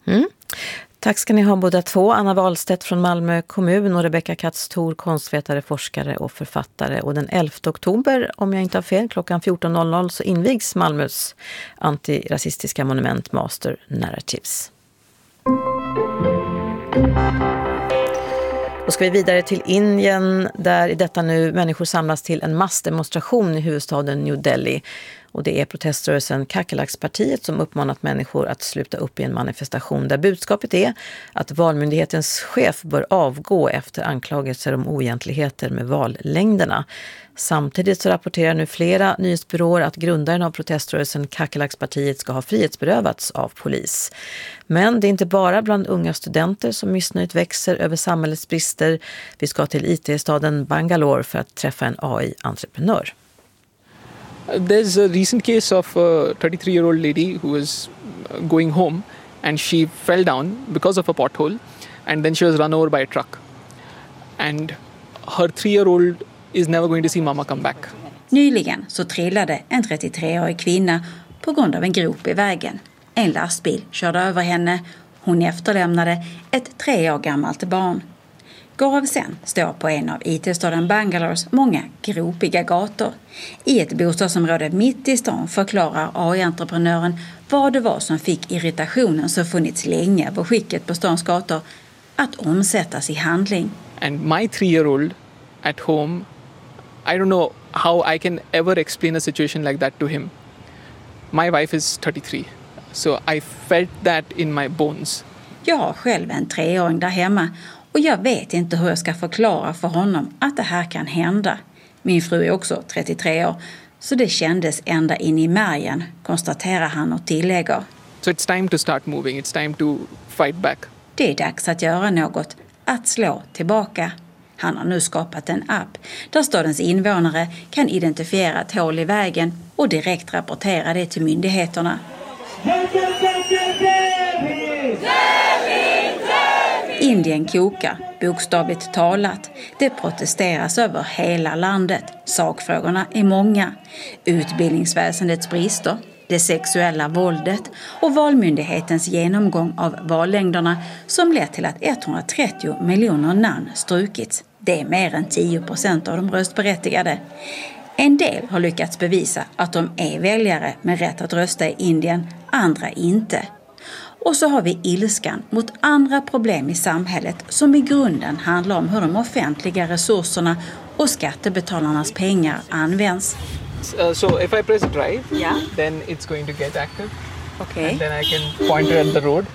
Mm. Tack ska ni ha båda två. Anna Wahlstedt från Malmö kommun och Rebecca Katz-Thor, konstvetare, forskare och författare. Och den 11 oktober, om jag inte har fel, klockan 14.00 så invigs Malmös antirasistiska monument Master Narratives. Då ska vi vidare till Indien där i detta nu människor samlas till en massdemonstration i huvudstaden New Delhi. Och det är proteströrelsen Kakelaks-partiet som uppmanat människor att sluta upp i en manifestation där budskapet är att valmyndighetens chef bör avgå efter anklagelser om oegentligheter med vallängderna. Samtidigt så rapporterar nu flera nyhetsbyråer att grundaren av proteströrelsen Kakelaks-partiet ska ha frihetsberövats av polis. Men det är inte bara bland unga studenter som missnöjet växer över samhällets brister. Vi ska till IT-staden Bangalore för att träffa en AI-entreprenör. There's a recent case of a 33-year-old lady who was going home and she fell down because of a pothole and then she was run over by a truck. And her 3-year-old is never going to see mama come back. Nyligen så trillade en 33-årig kvinna på grund av en grop i vägen. En lastbil körde över henne. Hon efterlämnade ett 3 år gammalt barn. Gaurav Sen står på en av IT-staden Bangalores många gropiga gator. I ett bostadsområde mitt i stan förklarar AI-entreprenören vad det var som fick irritationen som funnits länge över skicket på stans gator att omsättas i handling. And my 3-year-old at home, I don't know how I can ever explain a situation like that to him. My wife is 33, so I felt that in my bones. Jag har själv en 3-åring där hemma. Och jag vet inte hur jag ska förklara för honom att det här kan hända. Min fru är också 33 år, så det kändes ända in i märgen, konstaterar han och tillägger. So it's time to start moving, it's time to fight back. Det är dags att göra något, att slå tillbaka. Han har nu skapat en app där stadens invånare kan identifiera ett hål i vägen och direkt rapportera det till myndigheterna. Indien kokar, bokstavligt talat. Det protesteras över hela landet. Sakfrågorna är många. Utbildningsväsendets brister, det sexuella våldet och valmyndighetens genomgång av vallängderna som lett till att 130 miljoner namn strukits. Det är mer än 10% av de röstberättigade. En del har lyckats bevisa att de är väljare med rätt att rösta i Indien, andra inte. Och så har vi ilskan mot andra problem i samhället som i grunden handlar om hur de offentliga resurserna och skattebetalarnas pengar används. So if I press drive, then it's going to get active. Okay. And then I can point it at the road.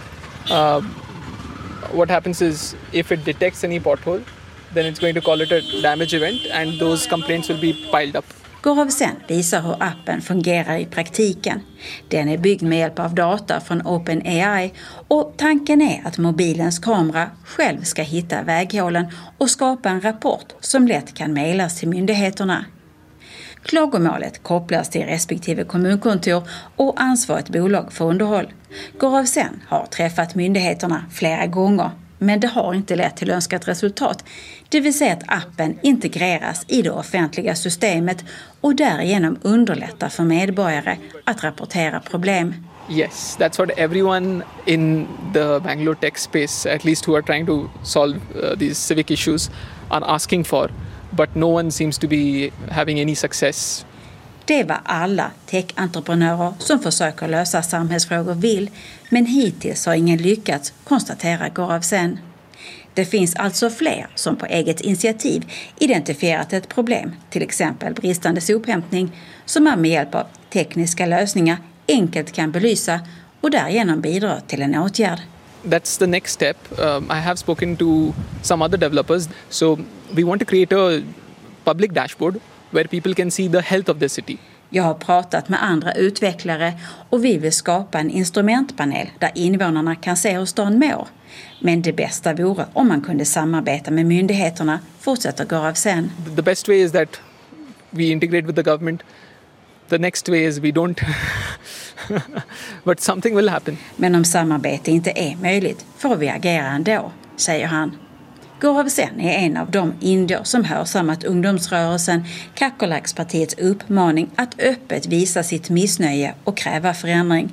What happens is if it detects any pothole, then it's going to call it a damage event and those complaints will be piled up. Gaurav Sen visar hur appen fungerar i praktiken. Den är byggd med hjälp av data från OpenAI och tanken är att mobilens kamera själv ska hitta väghålen och skapa en rapport som lätt kan mejlas till myndigheterna. Klagomålet kopplas till respektive kommunkontor och ansvarigt bolag för underhåll. Gaurav Sen har träffat myndigheterna flera gånger. Men det har inte lett till önskat resultat. Det vill säga att appen integreras i det offentliga systemet och därigenom underlättar för medborgare att rapportera problem. Yes, that's what everyone in the Bangalore tech space, at least who are trying to solve these civic issues, are asking for. But no one seems to be having any success. Det var alla tech-entreprenörer som försöker lösa samhällsfrågor vill, men hittills har ingen lyckats, konstaterar Gaurav Sen. Det finns alltså fler som på eget initiativ identifierat ett problem, till exempel bristande sophämtning, som man med hjälp av tekniska lösningar enkelt kan belysa och därigenom bidra till en åtgärd. That's the next step. I have spoken to some other developers. So we want to create a public dashboard where people can see the health of the city. Jag har pratat med andra utvecklare och vi vill skapa en instrumentpanel där invånarna kan se hur stan mår. Men det bästa vore om man kunde samarbeta med myndigheterna, fortsätter Gaurav Sen. The best way is that we integrate with the government. The next way is we don't. But something will happen. Men om samarbete inte är möjligt får vi agera ändå, säger han. Gaurav Sen är en av de indier som hörsammat ungdomsrörelsen Kakelaks-partiets uppmaning att öppet visa sitt missnöje och kräva förändring.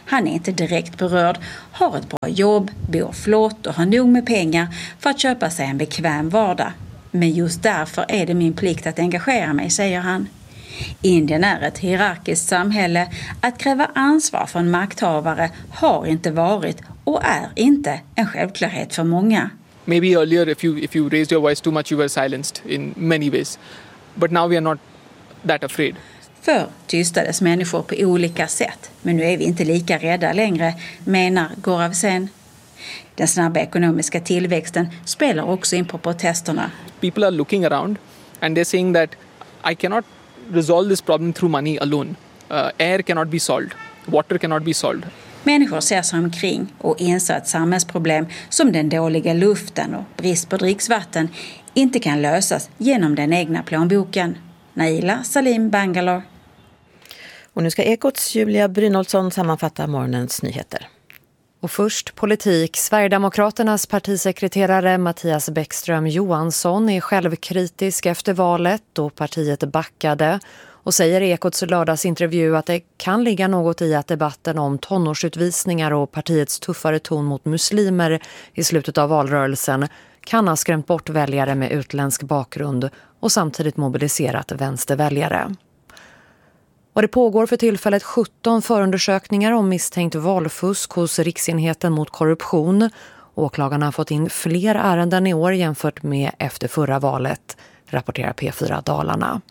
Han är inte direkt berörd, har ett bra jobb, bor flott och har nog med pengar för att köpa sig en bekväm vardag. Men just därför är det min plikt att engagera mig, säger han. Indien är ett hierarkiskt samhälle. Att kräva ansvar för en makthavare har inte varit och är inte en självklarhet för många. Maybe earlier if you raised your voice too much you were silenced in many ways. But now we are not that afraid. Förr tystades människor på olika sätt, men nu är vi inte lika rädda längre, menar Gaurav Sen. Den snabba ekonomiska tillväxten spelar också in på protesterna. People are looking around and they're saying that I cannot resolve this problem through money alone. Air cannot be solved. Water cannot be solved. Människor ser sig omkring och inser att samhällsproblem som den dåliga luften och brist på dricksvatten inte kan lösas genom den egna plånboken. Naila Salim, Bangalore. Och nu ska Ekots Julia Brynolfsson sammanfatta morgonens nyheter. Och först politik. Sverigedemokraternas partisekreterare Mattias Bäckström Johansson är självkritisk efter valet då partiet backade och säger i Ekots lördagsintervju att det kan ligga något i att debatten om tonårsutvisningar och partiets tuffare ton mot muslimer i slutet av valrörelsen kan ha skrämt bort väljare med utländsk bakgrund och samtidigt mobiliserat vänsterväljare. Och det pågår för tillfället 17 förundersökningar om misstänkt valfusk hos Riksenheten mot korruption. Åklagarna har fått in fler ärenden i år jämfört med efter förra valet, rapporterar P4 Dalarna.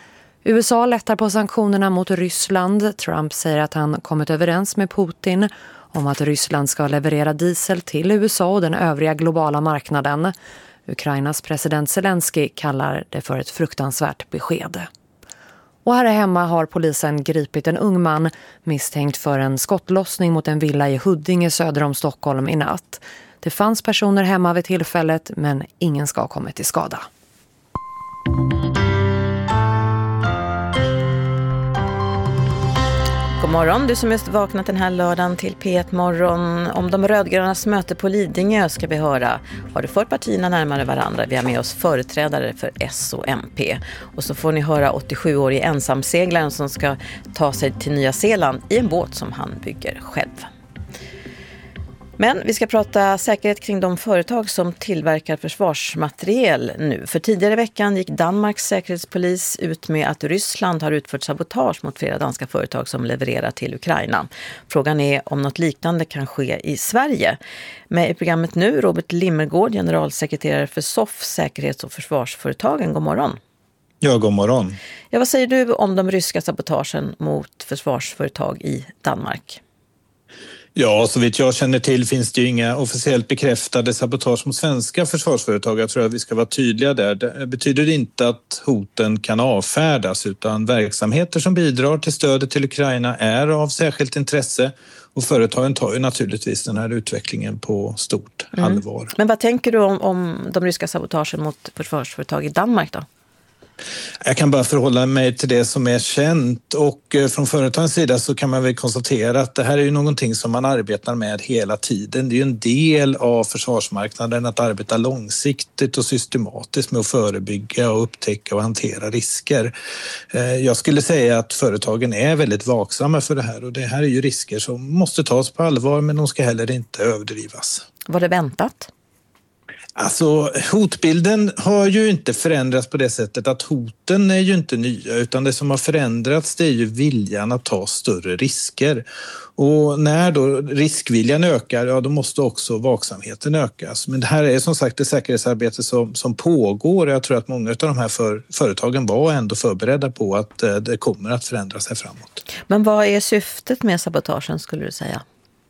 USA lättar på sanktionerna mot Ryssland. Trump säger att han kommit överens med Putin om att Ryssland ska leverera diesel till USA och den övriga globala marknaden. Ukrainas president Zelensky kallar det för ett fruktansvärt besked. Och här hemma har polisen gripit en ung man misstänkt för en skottlossning mot en villa i Huddinge söder om Stockholm i natt. Det fanns personer hemma vid tillfället men ingen ska ha kommit till skada. God morgon, du som just vaknat den här lördagen till P1 Morgon. Om de rödgrönas möte på Lidingö ska vi höra. Har du fört partierna närmare varandra? Vi har med oss företrädare för S och MP. Och så får ni höra 87-årig ensamseglaren som ska ta sig till Nya Zeeland i en båt som han bygger själv. Men vi ska prata säkerhet kring de företag som tillverkar försvarsmateriel nu. För tidigare i veckan gick Danmarks säkerhetspolis ut med att Ryssland har utfört sabotage mot flera danska företag som levererar till Ukraina. Frågan är om något liknande kan ske i Sverige. Med i programmet nu Robert Limmergård, generalsekreterare för SOF, säkerhets- och försvarsföretagen. God morgon. Ja, god morgon. Ja, vad säger du om de ryska sabotagen mot försvarsföretag i Danmark? Ja, så vitt jag känner till finns det ju inga officiellt bekräftade sabotage mot svenska försvarsföretag. Jag tror att vi ska vara tydliga där. Det betyder inte att hoten kan avfärdas utan verksamheter som bidrar till stödet till Ukraina är av särskilt intresse och företagen tar ju naturligtvis den här utvecklingen på stort allvar. Men vad tänker du om de ryska sabotagen mot försvarsföretag i Danmark då? Jag kan bara förhålla mig till det som är känt och från företagens sida så kan man väl konstatera att det här är ju någonting som man arbetar med hela tiden. Det är ju en del av försvarsmarknaden att arbeta långsiktigt och systematiskt med att förebygga och upptäcka och hantera risker. Jag skulle säga att företagen är väldigt vaksamma för det här och det här är ju risker som måste tas på allvar men de ska heller inte överdrivas. Var det väntat? Alltså hotbilden har ju inte förändrats på det sättet att hoten är ju inte nya utan det som har förändrats det är ju viljan att ta större risker. Och när då riskviljan ökar, ja då måste också vaksamheten ökas. Men det här är som sagt ett säkerhetsarbete som pågår och jag tror att många av de här företagen var ändå förberedda på att det kommer att förändra sig framåt. Men vad är syftet med sabotagen skulle du säga?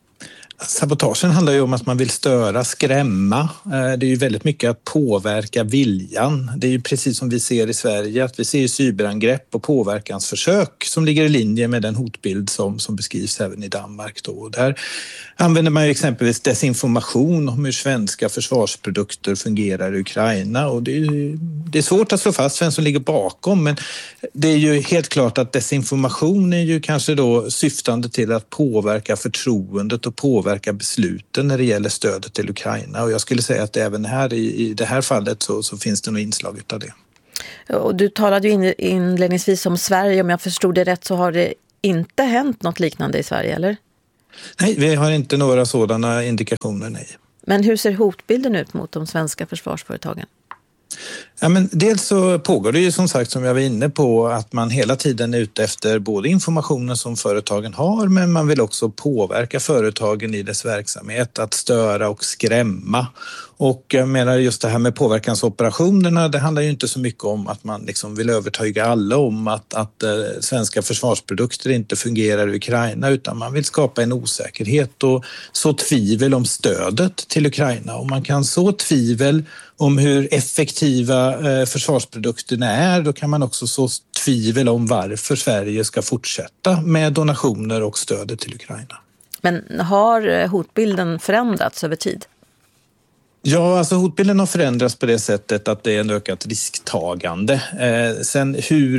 Sabotagen handlar ju om att man vill störa, skrämma. Det är ju väldigt mycket att påverka viljan. Det är ju precis som vi ser i Sverige att vi ser cyberangrepp och påverkansförsök som ligger i linje med den hotbild som beskrivs även i Danmark. Då. Där använder man ju exempelvis desinformation om hur svenska försvarsprodukter fungerar i Ukraina och det är svårt att slå fast vem som ligger bakom men det är ju helt klart att desinformation är ju kanske då syftande till att påverka förtroendet och påverka besluten när det gäller stödet till Ukraina och jag skulle säga att även här i det här fallet så finns det nog inslag av det. Och du talade ju inledningsvis om Sverige, om jag förstod det rätt så har det inte hänt något liknande i Sverige, eller? Nej, vi har inte några sådana indikationer, nej. Men hur ser hotbilden ut mot de svenska försvarsföretagen? Ja, men dels så pågår det ju som sagt, som jag var inne på, att man hela tiden är ute efter både informationen som företagen har, men man vill också påverka företagen i dess verksamhet, att störa och skrämma. Och jag menar just det här med påverkansoperationerna, det handlar ju inte så mycket om att man liksom vill övertyga alla om att svenska försvarsprodukter inte fungerar i Ukraina, utan man vill skapa en osäkerhet och så tvivel om stödet till Ukraina. Och man kan så tvivel om hur effektiva försvarsprodukterna är, då kan man också så tvivel om varför Sverige ska fortsätta med donationer och stödet till Ukraina. Men har hotbilden förändrats över tid? Ja, alltså hotbilden har förändrats på det sättet att det är en ökat risktagande. Sen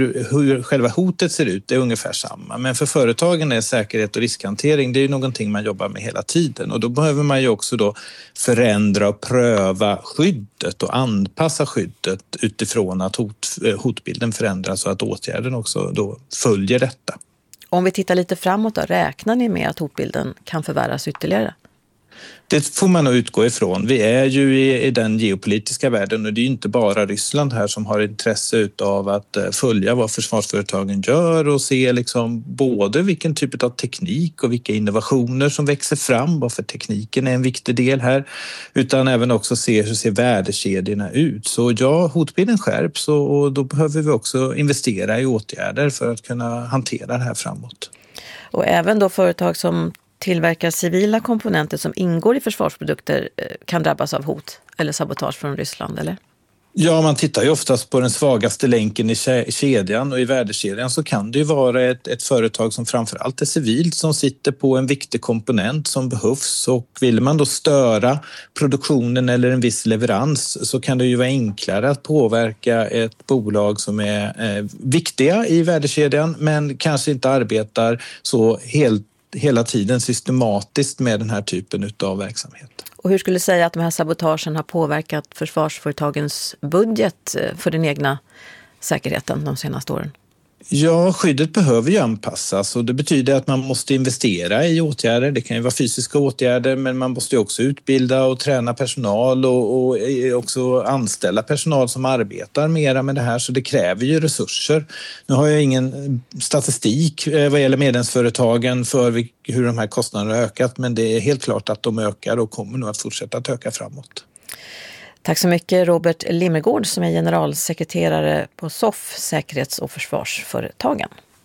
hur själva hotet ser ut är ungefär samma. Men för företagen är säkerhet och riskhantering, det är ju någonting man jobbar med hela tiden. Och då behöver man ju också då förändra och pröva skyddet och anpassa skyddet utifrån att hotbilden förändras och att åtgärden också då följer detta. Om vi tittar lite framåt då, räknar ni med att hotbilden kan förvärras ytterligare? Det får man nog utgå ifrån. Vi är ju i den geopolitiska världen och det är ju inte bara Ryssland här som har intresse av att följa vad försvarsföretagen gör och se liksom både vilken typ av teknik och vilka innovationer som växer fram, varför tekniken är en viktig del här, utan även också se hur ser värdekedjorna ut. Så ja, hotbilden skärps och då behöver vi också investera i åtgärder för att kunna hantera det här framåt. Och även då företag som tillverkar civila komponenter som ingår i försvarsprodukter kan drabbas av hot eller sabotage från Ryssland, eller? Ja, man tittar ju oftast på den svagaste länken i kedjan och i värdekedjan så kan det ju vara ett företag som framförallt är civilt som sitter på en viktig komponent som behövs, och vill man då störa produktionen eller en viss leverans så kan det ju vara enklare att påverka ett bolag som är viktiga i värdekedjan men kanske inte arbetar så hela tiden systematiskt med den här typen av verksamhet. Och hur skulle du säga att de här sabotagen har påverkat försvarsföretagens budget för den egna säkerheten de senaste åren? Ja, skyddet behöver ju anpassas och det betyder att man måste investera i åtgärder. Det kan ju vara fysiska åtgärder, men man måste ju också utbilda och träna personal och också anställa personal som arbetar mera med det här, så det kräver ju resurser. Nu har jag ingen statistik vad gäller medlemsföretagen för hur de här kostnaderna har ökat, men det är helt klart att de ökar och kommer nog att fortsätta att öka framåt. Tack så mycket Robert Limmergård som är generalsekreterare på SOF, Säkerhets- och försvarsföretagen.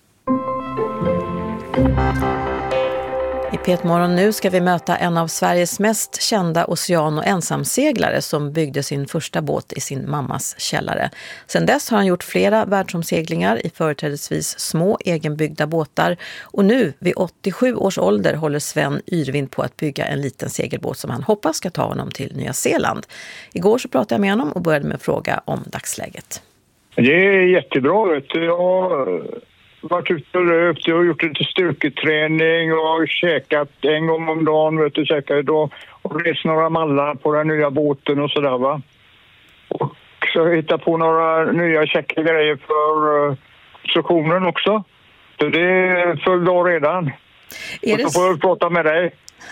I P1-morgon nu ska vi möta en av Sveriges mest kända ocean- och ensamseglare som byggde sin första båt i sin mammas källare. Sedan dess har han gjort flera världsomseglingar i företrädesvis små egenbyggda båtar, och nu vid 87 års ålder håller Sven Yrvind på att bygga en liten segelbåt som han hoppas ska ta honom till Nya Zeeland. Igår så pratade jag med honom och började med att fråga om dagsläget. Det är jättebra. Jag har varit ute och löpt och gjort lite styrketräning och käkat en gång om dagen, käkade då och rest några mallar på den nya båten och sådär, va. Och så hittade på några nya käcka grejer för konstruktionen också. Så det är full dag redan. Och så får jag prata med dig.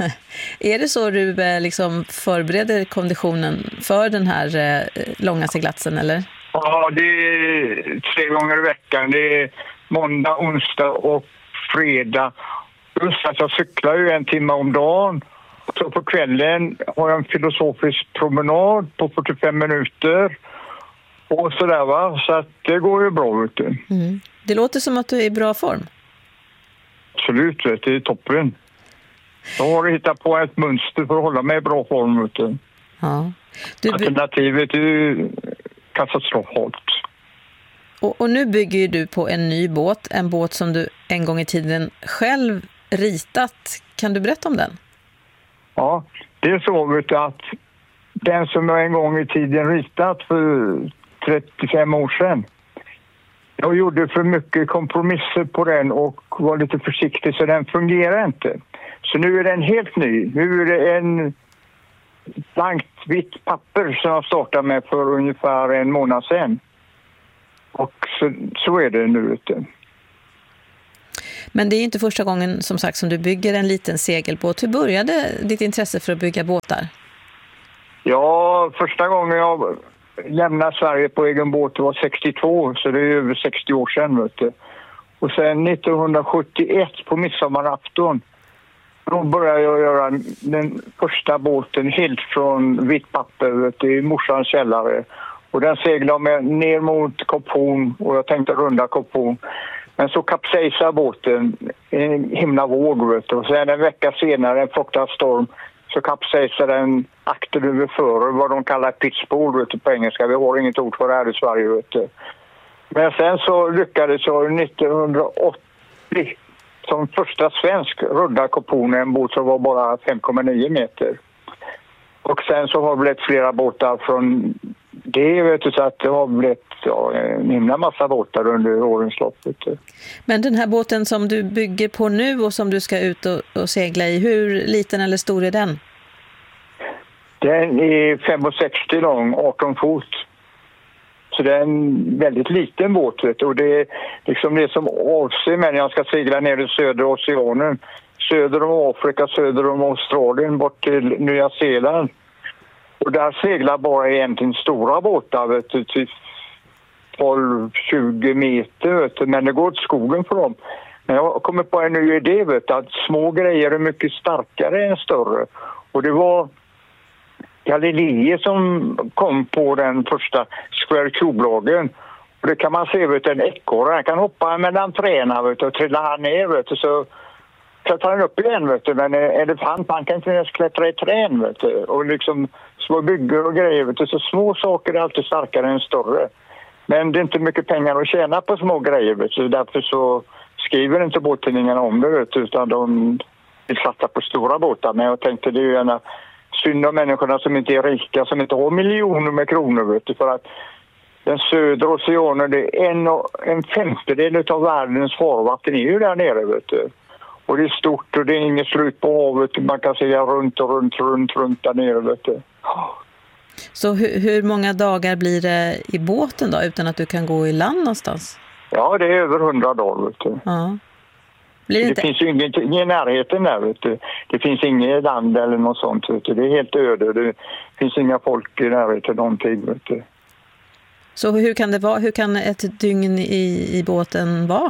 Är det så du liksom förbereder konditionen för den här långa seglatsen, eller? Ja, det är 3 gånger i veckan. Det är måndag, onsdag och fredag. Plus att jag cyklar ju 1 timme om dagen. Så på kvällen har jag en filosofisk promenad på 45 minuter. Och sådär, va. Så att det går ju bra, vet du. Mm. Det låter som att du är i bra form. Absolut, vet du. Det är toppen. Jag har hittat på ett mönster för att hålla mig i bra form, vet du. Ja. Alternativet är ju katastrofalt. Och nu bygger du på en ny båt, en båt som du en gång i tiden själv ritat. Kan du berätta om den? Ja, det är så, vet du, att den som jag en gång i tiden ritat för 35 år sedan, jag gjorde för mycket kompromisser på den och var lite försiktig, så den fungerar inte. Så nu är den helt ny. Nu är det en blankt vitt papper som jag startade med för ungefär 1 månad sedan. Och så är det nu ute. Men det är inte första gången som sagt som du bygger en liten segelbåt. Hur började ditt intresse för att bygga båtar? Ja, första gången jag lämnade Sverige på egen båt var 62, så det är över 60 år sedan. Vet du. Och sen 1971 på midsommarafton, då började jag göra den första båten helt från vitt papper i morsans källare. Och den seglade jag ner mot Kap Horn och jag tänkte runda Kap Horn. Men så kapsejsade båten i en himla våg. Vet du. Och sen en vecka senare, en fruktansvärd storm, så kapsejsade den akter över före, vad de kallar pitchboard vet du, på engelska. Vi har inget ord för det här i Sverige. Vet du. Men sen så lyckades jag 1980 som första svensk rudda Kap Horn, en båt som var bara 5,9 meter. Och sen så har det blivit flera båtar från det, vet du, så att det har blivit en himla massa båtar under årens lopp. Vet du. Men den här båten som du bygger på nu och som du ska ut och segla i, hur liten eller stor är den? Den är 5,60 lång, 18 fot. Så det är en väldigt liten båt, vet du. Och det är liksom det som avser mig när jag ska segla ner i södra oceanen. Söder om Afrika, söder om Australien, bort till Nya Zeeland. Och där seglar bara egentligen stora båtar, vet du, till 12-20 meter, vet du. Men det går åt skogen för dem. Men jag kommer på en ny idé, vet du, att små grejer är mycket starkare än större. Och det var Galilei som kom på den första Square Cube-lagen. Och det kan man se, vet du, en ekorre. Han kan hoppa mellan träna, vet du, och trillar han ner, vet du, så klättrar han upp igen, vet du. Men elefant, han kan inte ens klättra i trän, vet du. Och liksom små bygger och grejer, vet du. Så små saker är alltid starkare än större. Men det är inte mycket pengar att tjäna på små grejer, vet du. Därför så skriver inte båttidningarna om det, vet du, utan de vill satsa på stora båtar. Men jag tänkte det är ju en synd om människorna som inte är rika, som inte har miljoner med kronor, vet du, för att den södra oceanen, det är en femtedel av världens farvatten är ju där nere, vet du. Och det är stort och det är inget slut på havet, man kan säga runt där nere, vet du. Så hur många dagar blir det i båten då, utan att du kan gå i land någonstans? Ja, det är över 100 dagar, vet du. Ja. Det finns ju ingenting i närheten där, vet du. Det finns inget land eller något sånt, vet du. Det är helt öde. Det finns inga folk i närheten någonting, vet du. Så hur kan det vara? Hur kan ett dygn i båten vara?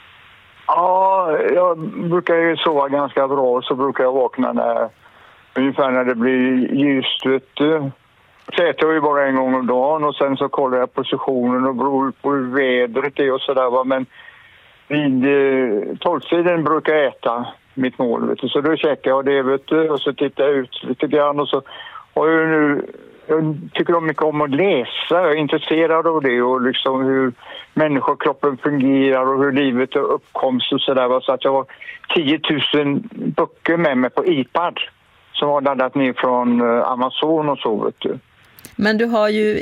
Ja, jag brukar ju sova ganska bra, så brukar jag vakna ungefär när det blir ljust, vet du. Så äter jag ju bara en gång om dagen och sen så kollar jag positionen och beror på hur vädret är och sådär, men vid 12-tiden brukar jag äta mitt mål, vet du. Så då käkar jag det, vet du, och så tittar jag ut lite grann och så har jag nu, jag tycker mycket om att läsa, jag är intresserad av det och liksom hur människokroppen fungerar och hur livet är uppkomst och sådär, så att jag har 10 000 böcker med mig på iPad som har laddat ner från Amazon och så, vet du. Men du har ju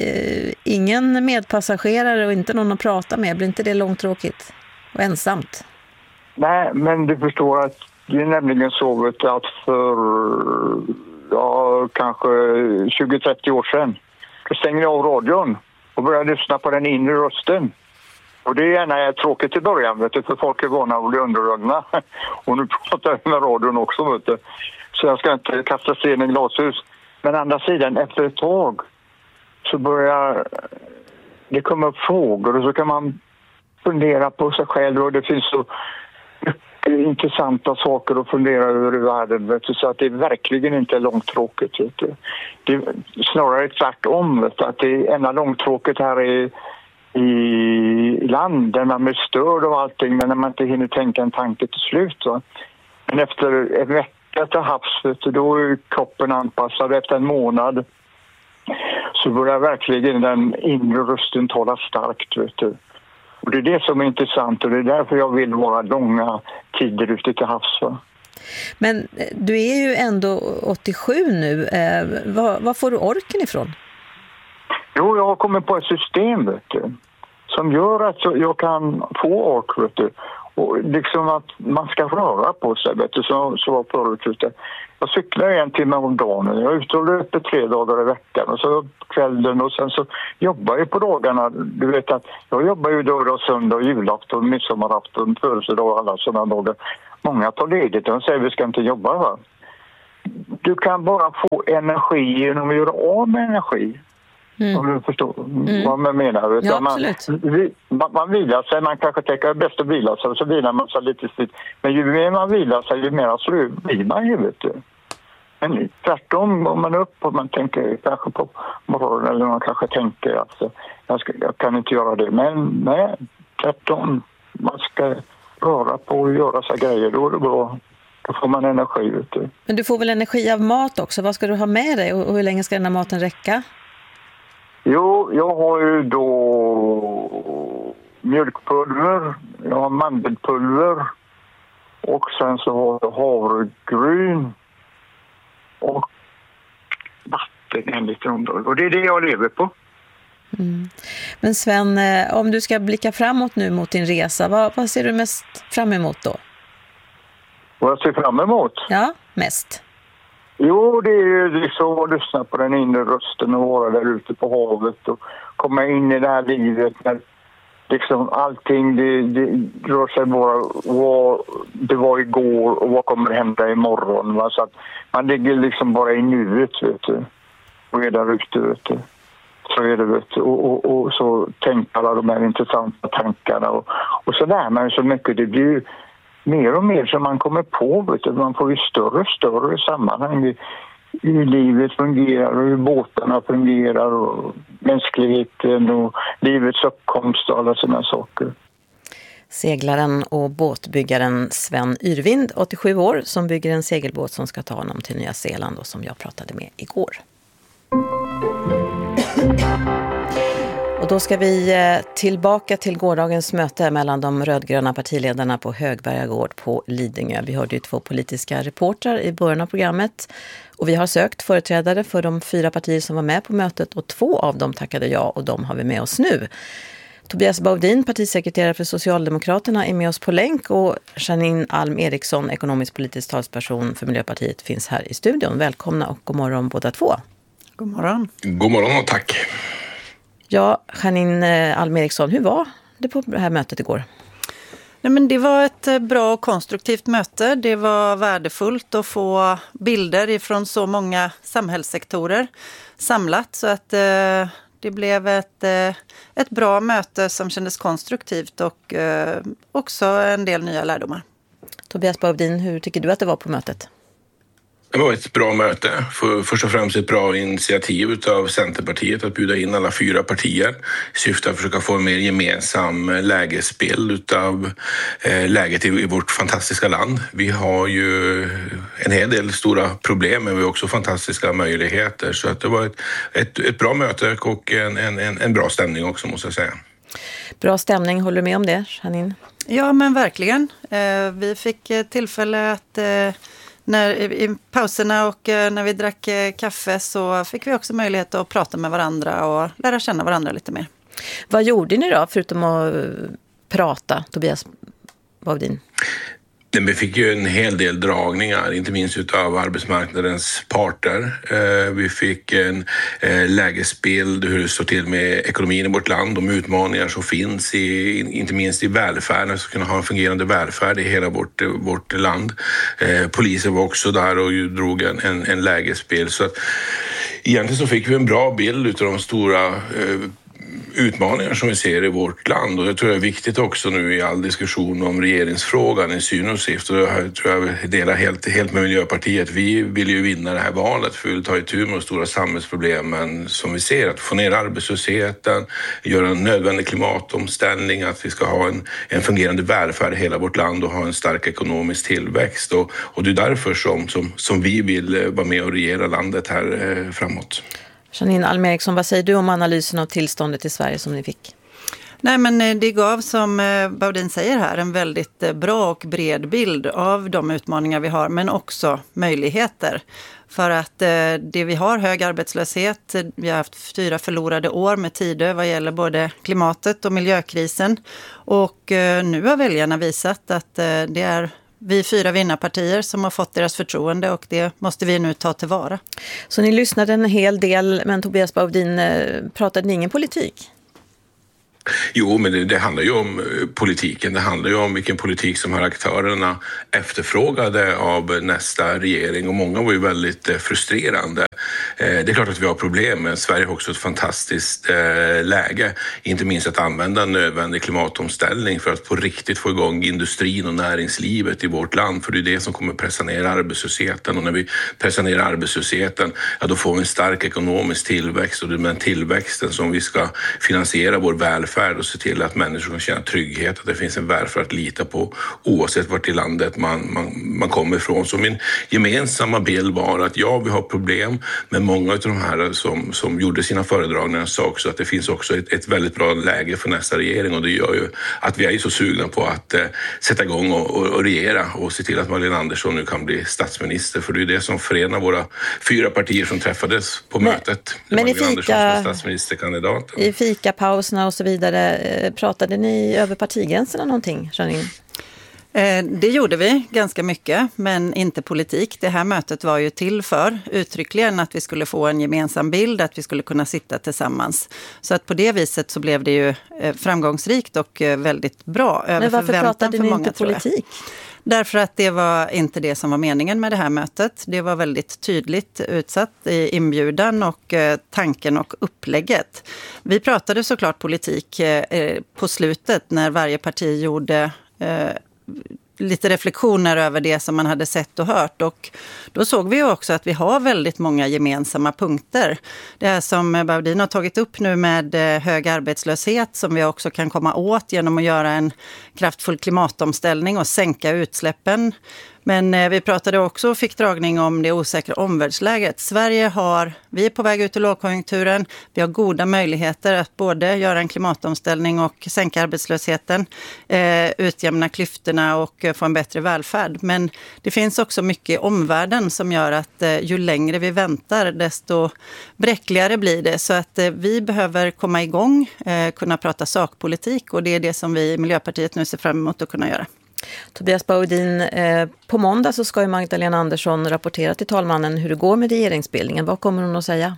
ingen medpassagerare och inte någon att prata med, blir inte det långtråkigt och ensamt? Nej, men du förstår att det är nämligen så, vet du, att för kanske 20-30 år sedan då stängde jag av radion och började lyssna på den inre rösten. Och det är gärna tråkigt i början, vet du, för folk är vana att bli underrögna. Och nu pratar jag med radion också, vet du. Så jag ska inte kasta sten i glashus. Men andra sidan, efter ett tag så börjar det komma upp frågor och så kan man fundera på sig själv och det finns så intressanta saker att fundera över i världen, vet du, så att det verkligen inte är långtråkigt, vet du. Det är snarare tvärtom, vet du, att det enda långtråkigt här är i land där man blir störd av allting men när man inte hinner tänka en tanke till slut. Va? Men efter en vecka till havs, vet du, då är kroppen anpassad. Efter en månad så börjar verkligen den inre rösten tala starkt, vet du. Och det är det som är intressant och det är därför jag vill vara långa tider ute till havs. Va? Men du är ju ändå 87 nu. Var får du orken ifrån? Jo, jag har kommit på ett system, vet du, som gör att jag kan få ork, vet du. Och liksom att man ska röra på sig, vet du, så var förut ute. Jag cyklar 1 timme om dagen. Jag är ute och löper 3 dagar i veckan. Och så kvällen och sen så jobbar jag på dagarna. Du vet att jag jobbar ju lördag, söndag, julafton, midsommarafton, födelsedag och alla sådana dagar. Många tar ledigt och säger vi ska inte jobba, va? Du kan bara få energi genom att göra av med energi. Om du förstår vad man menar. Ja, absolut. Man vilar sig, man kanske tänker att det är bäst att vila sig och så vilar man sig lite stilt. Men ju mer man vilar sig, ju mer så blir man ju, vet du. Men tvärtom, om man är upp och man tänker kanske på morgonen eller man kanske tänker att jag kan inte göra det. Men nej, tvärtom, man ska röra på och göra sig grejer, då är det bra. Då får man energi, vet du. Men du får väl energi av mat också? Vad ska du ha med dig och hur länge ska den här maten räcka? Jo, jag har ju då mjölkpulver, jag har mandelpulver och sen så har jag havregryn och vatten enligt området. Och det är det jag lever på. Men Sven, om du ska blicka framåt nu mot din resa, vad ser du mest fram emot då? Vad jag ser fram emot? Ja, mest. Jo, det är ju liksom att lyssna på den inre rösten och vara där ute på havet och komma in i det här livet när liksom allting det rör sig bara vad det var igår och vad kommer hända imorgon. Va? Så att man ligger liksom bara i nuet, vet du, och är där ute, vet du. Så är det, vet du. Och så tänker alla de här intressanta tankarna och så lär man så mycket. Det blir ju mer och mer som man kommer på, vet du. Man får ju större sammanhang i livet fungerar och hur båtarna fungerar och mänskligheten och livets uppkomst och alla sådana saker. Seglaren och båtbyggaren Sven Yrvind, 87 år, som bygger en segelbåt som ska ta honom till Nya Zeeland och som jag pratade med igår. Och då ska vi tillbaka till gårdagens möte mellan de rödgröna partiledarna på Högberga gård på Lidingö. Vi hörde ju 2 politiska reportrar i början av programmet och vi har sökt företrädare för de 4 partier som var med på mötet och 2 av dem tackade ja och de har vi med oss nu. Tobias Baudin, partisekreterare för Socialdemokraterna, är med oss på länk och Janine Alm Eriksson, ekonomisk-politisk talsperson för Miljöpartiet, finns här i studion. Välkomna och god morgon båda 2. God morgon. God morgon och tack. Ja, Janine Alm Eriksson, hur var det på det här mötet igår? Nej, men det var ett bra och konstruktivt möte. Det var värdefullt att få bilder ifrån så många samhällssektorer samlat. Så att det blev ett bra möte som kändes konstruktivt och också en del nya lärdomar. Tobias Baudin, hur tycker du att det var på mötet? Det var ett bra möte. Först och främst ett bra initiativ av Centerpartiet att bjuda in alla 4 partier i syfte att försöka få en mer gemensam lägesbild av läget i vårt fantastiska land. Vi har ju en hel del stora problem, men vi har också fantastiska möjligheter. Så att det var ett bra möte och en bra stämning också, måste jag säga. Bra stämning, håller du med om det, Janine? Ja, men verkligen. Vi fick tillfälle att i pauserna och när vi drack kaffe så fick vi också möjlighet att prata med varandra och lära känna varandra lite mer. Vad gjorde ni då förutom att prata, Tobias Baudin? Vi fick ju en hel del dragningar, inte minst utav arbetsmarknadens parter. Vi fick en lägesbild hur det står till med ekonomin i vårt land, de utmaningar som finns, inte minst i välfärden, så kunna ha en fungerande välfärd i hela vårt land. Polisen var också där och drog en lägesbild. Så att egentligen så fick vi en bra bild utav de stora utmaningar som vi ser i vårt land, och det tror jag är viktigt också nu i all diskussion om regeringsfrågan i syvende och sist, och jag tror jag delar helt med Miljöpartiet. Vi vill ju vinna det här valet för att ta itu med de stora samhällsproblemen som vi ser, att få ner arbetslösheten, göra en nödvändig klimatomställning, att vi ska ha en fungerande välfärd i hela vårt land och ha en stark ekonomisk tillväxt, och det är därför som vi vill vara med och regera landet här framåt. Janine Alm Eriksson, vad säger du om analysen av tillståndet i Sverige som ni fick? Nej, men det gav, som Baudin säger här, en väldigt bra och bred bild av de utmaningar vi har, men också möjligheter. För att det vi har hög arbetslöshet, vi har haft 4 förlorade år med Tidö vad gäller både klimatet och miljökrisen. Och nu har väljarna visat att det är vi 4 vinnarpartier som har fått deras förtroende, och det måste vi nu ta tillvara. Så ni lyssnade en hel del, men Tobias Baudin, pratade ni ingen politik? Jo, men det handlar ju om politiken. Det handlar ju om vilken politik som här aktörerna efterfrågade av nästa regering, och många var ju väldigt frustrerande. Det är klart att vi har problem, men Sverige har också ett fantastiskt läge. Inte minst att använda en nödvändig klimatomställning för att på riktigt få igång industrin och näringslivet i vårt land. För det är det som kommer pressa ner arbetslösheten, och när vi pressar ner arbetslösheten, ja, då får vi en stark ekonomisk tillväxt, och det är med tillväxten som vi ska finansiera vår välfärd och se till att människor kan känna trygghet, att det finns en välfärd att lita på oavsett vart i landet man kommer ifrån. Så min gemensamma bild var att ja, vi har problem, men många av de här som gjorde sina föredragningar sa också att det finns också ett väldigt bra läge för nästa regering, och det gör ju att vi är så sugna på att sätta igång och regera och se till att Magdalena Andersson nu kan bli statsminister, för det är det som förenar våra 4 partier som träffades på mötet. Men Magdalena Andersson som statsministerkandidat. I fikapauserna och så vidare, pratade ni över partigränserna någonting, Janine? Det gjorde vi ganska mycket, men inte politik. Det här mötet var ju till för uttryckligen att vi skulle få en gemensam bild, att vi skulle kunna sitta tillsammans. Så att på det viset så blev det ju framgångsrikt och väldigt bra. Men varför pratade ni inte politik? Därför att det var inte det som var meningen med det här mötet. Det var väldigt tydligt utsatt i inbjudan och tanken och upplägget. Vi pratade såklart politik på slutet när varje parti gjorde lite reflektioner över det som man hade sett och hört, och då såg vi ju också att vi har väldigt många gemensamma punkter. Det här som Baudin har tagit upp nu med hög arbetslöshet, som vi också kan komma åt genom att göra en kraftfull klimatomställning och sänka utsläppen. Men vi pratade också och fick dragning om det osäkra omvärldsläget. Vi är på väg ut ur lågkonjunkturen. Vi har goda möjligheter att både göra en klimatomställning och sänka arbetslösheten, utjämna klyftorna och få en bättre välfärd. Men det finns också mycket i omvärlden som gör att ju längre vi väntar, desto bräckligare blir det. Så att vi behöver komma igång, kunna prata sakpolitik, och det är det som vi i Miljöpartiet nu ser fram emot att kunna göra. Tobias Baudin, på måndag så ska ju Magdalena Andersson rapportera till talmannen hur det går med regeringsbildningen. Vad kommer hon att säga?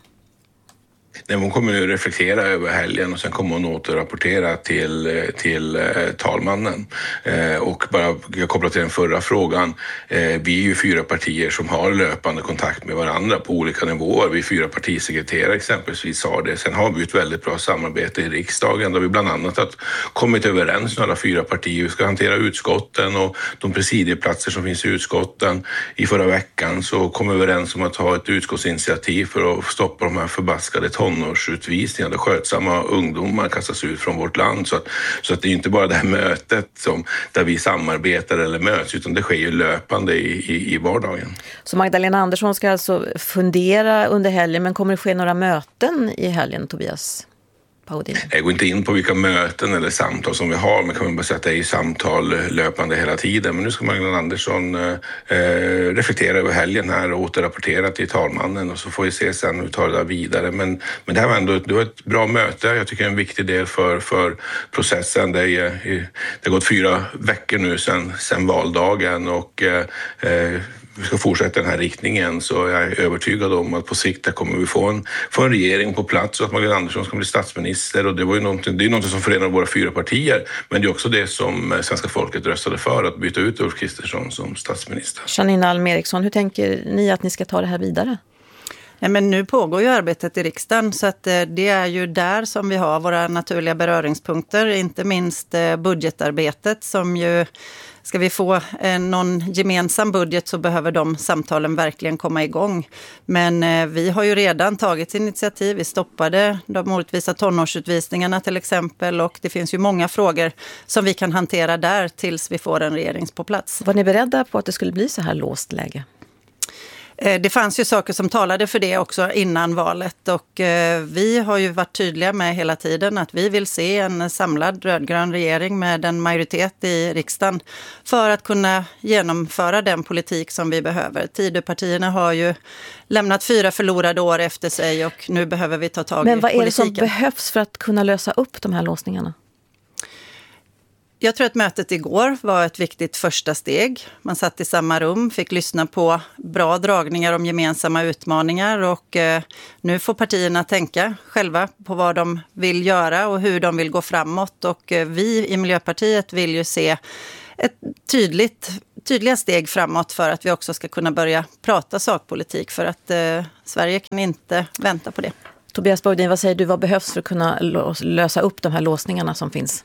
Nej, hon kommer nu reflektera över helgen, och sen kommer hon återrapportera till talmannen. Och bara jag kopplar till den förra frågan. Vi är ju 4 partier som har löpande kontakt med varandra på olika nivåer. Vi 4 partisekreterare exempelvis har det. Sen har vi ett väldigt bra samarbete i riksdagen där vi bland annat har kommit överens med alla 4 partier. Vi ska hantera utskotten och de presidieplatser som finns i utskotten. I förra veckan så kom vi överens om att ha ett utskottsinitiativ för att stoppa de här förbaskade tonårsutvisningar där skötsamma ungdomar kastas ut från vårt land. Så att det är inte bara det här mötet där vi samarbetar eller möts, utan det sker ju löpande i vardagen. Så Magdalena Andersson ska alltså fundera under helgen, men kommer det ske några möten i helgen, Tobias Baudin? Jag går inte in på vilka möten eller samtal som vi har, men kan man bara säga att det är samtal löpande hela tiden. Men nu ska Magdalena Andersson reflektera över helgen här och återrapportera till talmannen, och så får vi se sen hur vi tar det där vidare. Men det här var ändå ett bra möte. Jag tycker det är en viktig del för processen. Det har gått 4 veckor nu sedan valdagen, och vi ska fortsätta den här riktningen, så jag är övertygad om att på sikt kommer vi få en regering på plats och att Magdalena Andersson ska bli statsminister. Och det är någonting som förenar våra 4 partier, men det är också det som svenska folket röstade för, att byta ut Ulf Kristersson som statsminister. Janine Alm Eriksson, hur tänker ni att ni ska ta det här vidare? Ja, men nu pågår ju arbetet i riksdagen, så att det är ju där som vi har våra naturliga beröringspunkter, inte minst budgetarbetet som ju, ska vi få någon gemensam budget så behöver de samtalen verkligen komma igång. Men vi har ju redan tagit initiativ, vi stoppade de orättvisa tonårsutvisningarna till exempel, och det finns ju många frågor som vi kan hantera där tills vi får en regering på plats. Var ni beredda på att det skulle bli så här låst läge? Det fanns ju saker som talade för det också innan valet och vi har ju varit tydliga med hela tiden att vi vill se en samlad rödgrön regering med en majoritet i riksdagen för att kunna genomföra den politik som vi behöver. Tidöpartierna har ju lämnat 4 förlorade år efter sig och nu behöver vi ta tag i politiken. Men vad är det som behövs för att kunna lösa upp de här låsningarna? Jag tror att mötet igår var ett viktigt första steg. Man satt i samma rum, fick lyssna på bra dragningar om gemensamma utmaningar och nu får partierna tänka själva på vad de vill göra och hur de vill gå framåt. Och vi i Miljöpartiet vill ju se ett tydliga steg framåt för att vi också ska kunna börja prata sakpolitik för att Sverige kan inte vänta på det. Tobias Baudin, vad säger du? Vad behövs för att kunna lösa upp de här låsningarna som finns?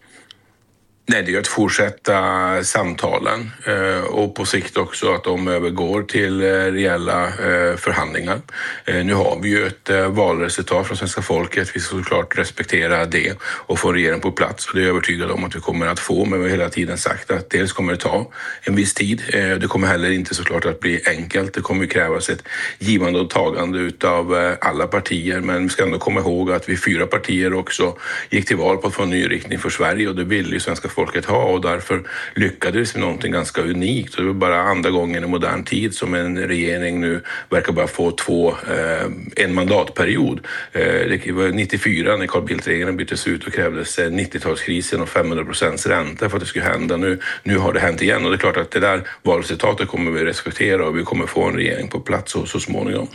Nej, det är att fortsätta samtalen och på sikt också att de övergår till reella förhandlingar. Nu har vi ju ett valresultat från svenska folket. Vi ska såklart respektera det och få regeringen på plats. Och det är jag övertygad om att vi kommer att få. Men vi har hela tiden sagt att dels kommer det ta en viss tid. Det kommer heller inte såklart att bli enkelt. Det kommer krävas ett givande och tagande utav alla partier. Men vi ska ändå komma ihåg att vi 4 partier också gick till val på att få en ny riktning för Sverige. Och det vill ju svenska folket ha och därför lyckades med någonting ganska unikt. Det var bara andra gången i modern tid som en regering nu verkar bara få en mandatperiod. Det var 94 när Carl Bildt-regeringen byttes ut och krävdes 90-talskrisen och 500% ränta för att det skulle hända. Nu har det hänt igen och det är klart att det där valresultatet kommer vi respektera och vi kommer få en regering på plats så småningom.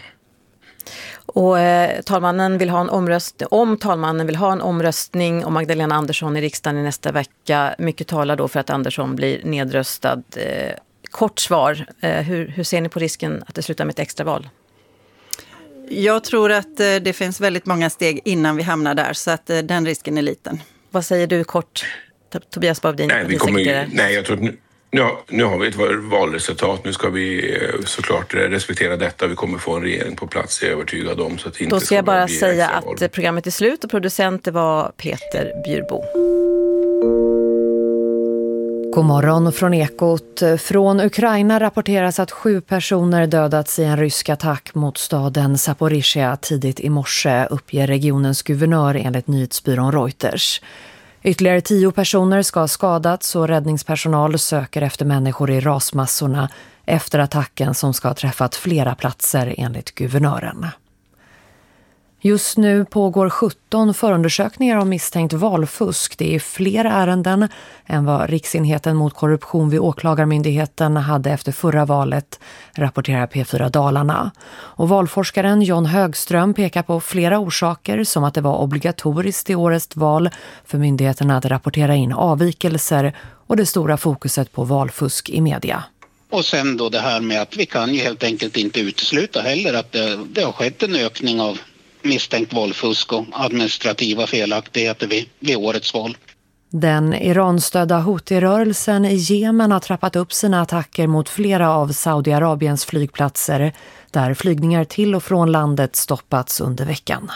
Och talmannen vill ha en omröstning om Magdalena Andersson i riksdagen i nästa vecka. Mycket talar då för att Andersson blir nedröstad. Kort svar, hur ser ni på risken att det slutar med ett extraval? Jag tror att det finns väldigt många steg innan vi hamnar där så att den risken är liten. Vad säger du kort, Tobias Baudin? Nej, jag tror att nu har vi ett valresultat. Nu ska vi såklart respektera detta. Vi kommer få en regering på plats, jag är övertygad om. Så att inte då ska jag bara säga att programmet är slut och producent var Peter Bjurbo. God morgon från Ekot. Från Ukraina rapporteras att 7 personer dödats i en rysk attack mot staden Zaporizjzja tidigt i morse, uppger regionens guvernör enligt nyhetsbyrån Reuters. Ytterligare 10 personer ska ha skadats och räddningspersonal söker efter människor i rasmassorna efter attacken som ska ha träffat flera platser enligt guvernören. Just nu pågår 17 förundersökningar om misstänkt valfusk. Det är fler ärenden än vad Riksenheten mot korruption vid åklagarmyndigheten hade efter förra valet, rapporterar P4 Dalarna. Och valforskaren John Högström pekar på flera orsaker som att det var obligatoriskt i årets val för myndigheterna att rapportera in avvikelser och det stora fokuset på valfusk i media. Och sen då det här med att vi kan ju helt enkelt inte utesluta heller att det har skett en ökning av misstänkt valfusk och administrativa felaktigheter vid årets val. Den Iran-stödda Houthi-rörelsen i Jemen har trappat upp sina attacker mot flera av Saudiarabiens flygplatser där flygningar till och från landet stoppats under veckan.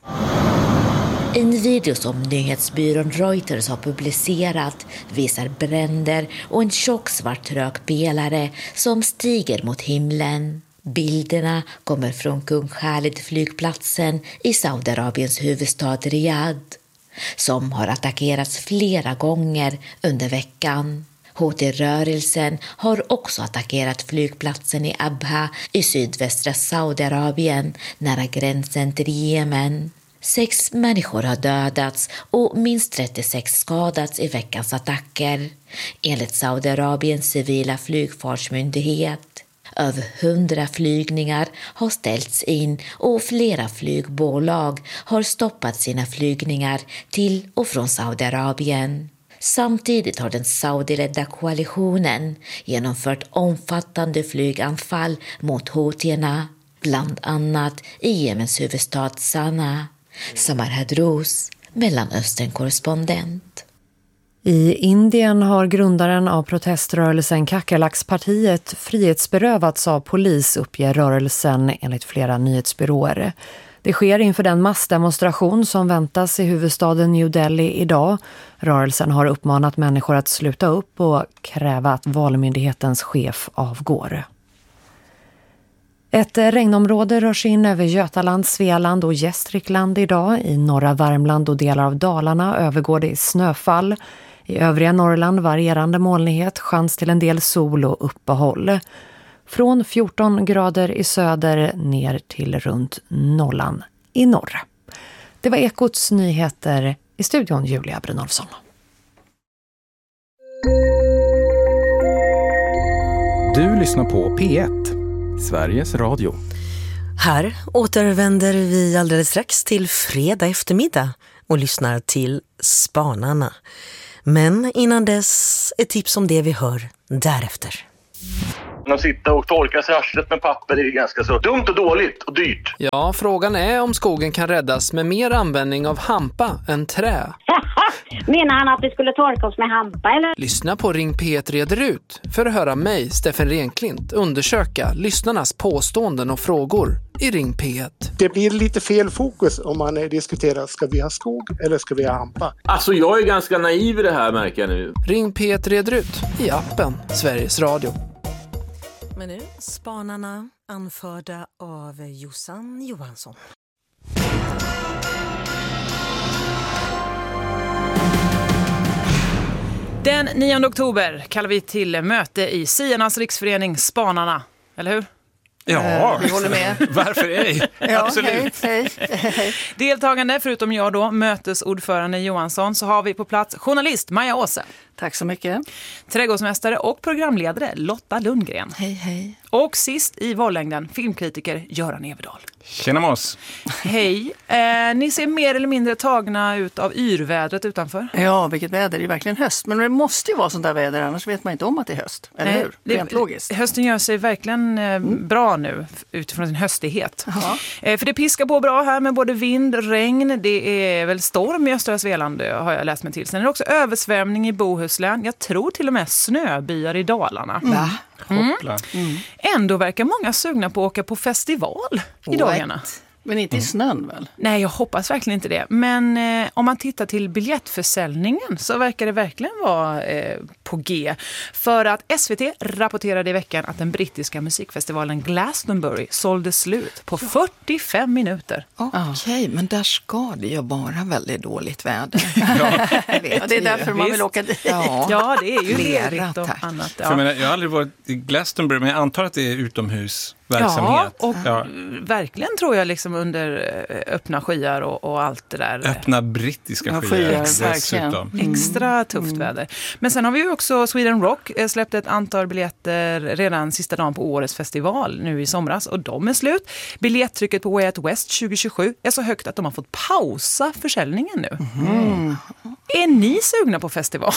En video som nyhetsbyrån Reuters har publicerat visar bränder och en tjock svart rökpelare som stiger mot himlen. Bilderna kommer från Kung Khalid-flygplatsen i Saudiarabiens huvudstad Riyadh, som har attackerats flera gånger under veckan. Houthi-rörelsen har också attackerat flygplatsen i Abha i sydvästra Saudiarabien nära gränsen till Jemen. 6 människor har dödats och minst 36 skadats i veckans attacker, enligt Saudiarabiens civila flygfartsmyndighet. Över 100 flygningar har ställts in och flera flygbolag har stoppat sina flygningar till och från Saudiarabien. Samtidigt har den saudiledda koalitionen genomfört omfattande flyganfall mot houtierna, bland annat i Jemens huvudstad Sanaa. Samar Hadrous, Mellanöstern-korrespondent. I Indien har grundaren av proteströrelsen Kakerlakspartiet frihetsberövats av polis, uppger rörelsen enligt flera nyhetsbyråer. Det sker inför den massdemonstration som väntas i huvudstaden New Delhi idag. Rörelsen har uppmanat människor att sluta upp och kräva att valmyndighetens chef avgår. Ett regnområde rör sig in över Götaland, Svealand och Gästrikland idag. I norra Värmland och delar av Dalarna övergår det i snöfall. I övriga Norrland varierande molnighet, chans till en del sol och uppehåll. Från 14 grader i söder ner till runt nollan i norr. Det var Ekots nyheter, i studion Julia Brynolfsson. Du lyssnar på P1, Sveriges Radio. Här återvänder vi alldeles strax till fredag eftermiddag och lyssnar till Spanarna. Men innan dess ett tips om det vi hör därefter. Att sitta och torka sig arslet med papper är ganska så dumt och dåligt och dyrt. Ja, frågan är om skogen kan räddas med mer användning av hampa än trä. Menar han att vi skulle torka oss med hampa eller? Lyssna på Ring P1 reder ut för att höra mig, Steffen Renklint, undersöka lyssnarnas påståenden och frågor i Ring P1. Det blir lite fel fokus om man diskuterar, ska vi ha skog eller ska vi ha hampa? Alltså jag är ganska naiv i det här, märker jag nu. Ring P1 reder ut i appen Sveriges Radio. Men nu, Spanarna anförda av Jossan Johansson. Den 9 oktober kallar vi till möte i Siernas riksförening Spanarna, eller hur? Ja, vi håller med. Varför ej? Ja, absolut. Hej. Deltagande, förutom jag då, mötesordförande Johansson, så har vi på plats journalist Maja Åse. Tack så mycket. Trädgårdsmästare och programledare Lotta Lundgren. Hej, hej. Och sist i vallängden, filmkritiker Göran Everdahl. Tjena med oss. Hej. Ni ser mer eller mindre tagna ut av yrvädret utanför. Ja, vilket väder. Det är verkligen höst. Men det måste ju vara sånt där väder, annars vet man inte om att det är höst. Eller hur? Rent logiskt. Hösten gör sig verkligen bra nu utifrån sin höstighet. För det piskar på bra här med både vind, regn. Det är väl storm i östra Svealand, har jag läst mig till. Sen är det också översvämning i Bohuslän. Jag tror till och med snöbyar i Dalarna. Va? Ändå verkar många sugna på att åka på festival i dagarna. Men inte i snön väl? Nej, jag hoppas verkligen inte det. Men om man tittar till biljettförsäljningen så verkar det verkligen vara på G. För att SVT rapporterade i veckan att den brittiska musikfestivalen Glastonbury sålde slut på 45 minuter. Okej, men där ska det ju vara väldigt dåligt väder. Ja, det är därför man vill åka dit. Ja, det är ju lerigt och annat. Ja. Jag har aldrig varit i Glastonbury, men jag antar att det är utomhusverksamhet. Ja, och verkligen tror jag liksom under öppna skyar och allt det där. Öppna brittiska skyar dessutom. Extra tufft väder. Men sen har vi ju också Sweden Rock släppt ett antal biljetter redan sista dagen på årets festival nu i somras, och de är slut. Biljettrycket på Way Out West 2027 är så högt att de har fått pausa försäljningen nu. Är ni sugna på festival?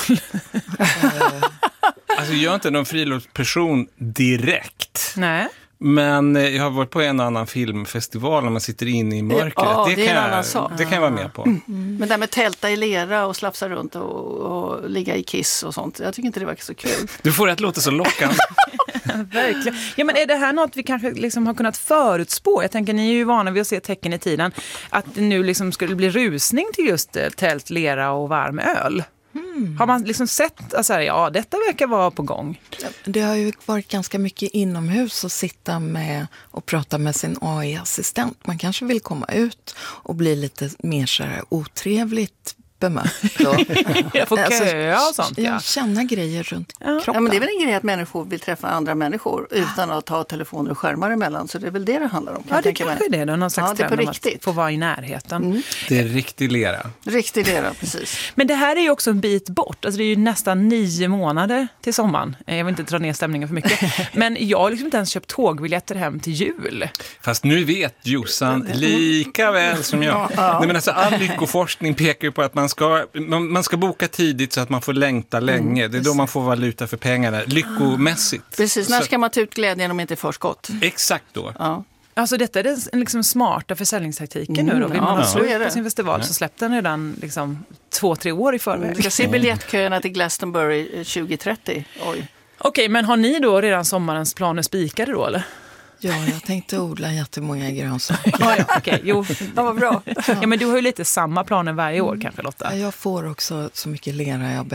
Alltså jag är inte någon friluftsperson direkt. Nej. Men jag har varit på en annan filmfestival när man sitter inne i mörkret. Ja, det kan jag vara med på. Men där med tälta i lera och slapsa runt och ligga i kiss och sånt. Jag tycker inte det verkar så kul. Du får det att låta så lockande. Verkligen. Ja, men är det här något vi kanske liksom har kunnat förutspå? Jag tänker, ni är ju vana vid att se tecken i tiden att det nu liksom skulle bli rusning till just tält, lera och varm öl. Har man liksom sett att detta verkar vara på gång? Det har ju varit ganska mycket inomhus att sitta med och prata med sin AI-assistent. Man kanske vill komma ut och bli lite mer så här otrevligt bemött. Jag får köa och sånt. Ja, känna grejer runt kroppen. Ja, men det är väl en grej att människor vill träffa andra människor utan att ha telefoner och skärmar emellan. Så det är väl det handlar om. Ja, det kanske är det. Någon slags det är på riktigt. Få vara i närheten. Det är riktig lera. Riktig lera, precis. Men det här är ju också en bit bort. Alltså det är ju nästan 9 månader till sommaren. Jag vill inte dra ner stämningen för mycket. Men jag har liksom inte ens köpt tågbiljetter hem till jul. Fast nu vet Jossan lika väl som jag. Nej, men alltså, all lyckoforskning pekar ju på att man ska boka tidigt så att man får längta länge. Det är då man får valuta för pengarna, lyckomässigt. Precis, när ska man ta ut glädjen om inte förskott? Exakt då. Ja. Alltså detta är den liksom smarta försäljningstaktiken nu då. Vill man slut på sin festival så släppte den redan liksom 2-3 år i förväg. Vi ska se biljettköerna till Glastonbury 2030. Okej, men har ni då redan sommarens planer spikade då eller? Ja, jag tänkte odla jättemånga grönsaker. Okej, jo. Ja, vad bra. Ja, men du har ju lite samma planer varje år kanske, Lotta. Ja, jag får också så mycket lera jag